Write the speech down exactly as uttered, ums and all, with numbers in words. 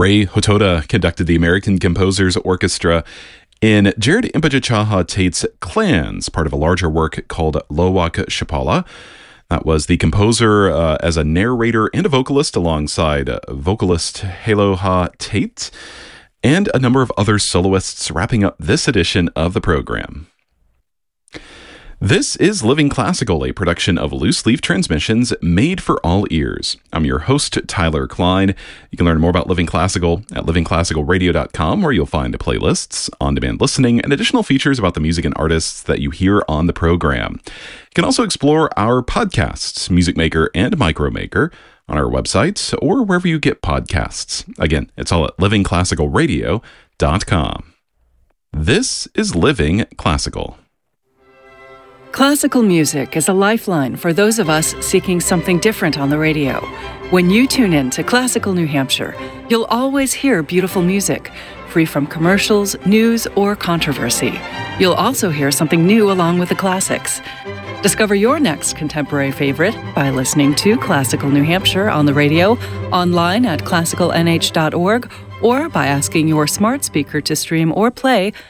Ray Hotoda conducted the American Composers Orchestra in Jared Imbajachaha Tate's Clans, part of a larger work called Lowak Shapala. That was the composer uh, as a narrator and a vocalist alongside uh, vocalist Haloha Tate and a number of other soloists wrapping up this edition of the program. This is Living Classical, a production of Loose Leaf Transmissions made for all ears. I'm your host, Tyler Klein. You can learn more about Living Classical at living classical radio dot com, where you'll find playlists, on-demand listening, and additional features about the music and artists that you hear on the program. You can also explore our podcasts, Music Maker and Micromaker, on our website or wherever you get podcasts. Again, it's all at living classical radio dot com. This is Living Classical. Classical music is a lifeline for those of us seeking something different on the radio. When you tune in to Classical New Hampshire, you'll always hear beautiful music, free from commercials, news, or controversy. You'll also hear something new along with the classics. Discover your next contemporary favorite by listening to Classical New Hampshire on the radio, online at classical n h dot org, or by asking your smart speaker to stream or play